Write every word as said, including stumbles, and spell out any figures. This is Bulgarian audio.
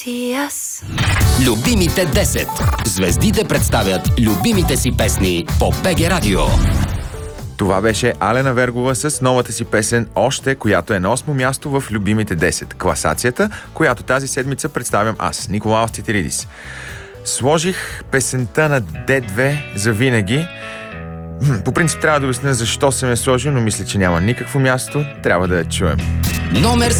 Ти аз. Любимите десет. Звездите представят любимите си песни по БГ Радио. Това беше Алена Вергова с новата си песен «Още», която е на осмо място в любимите десет. Класацията, която тази седмица представям аз, Николаус Титиридис. Сложих песента на Д две за винаги. По принцип трябва да обясня защо съм я сложил, но мисля, че няма никакво място. Трябва да я чуем. Номер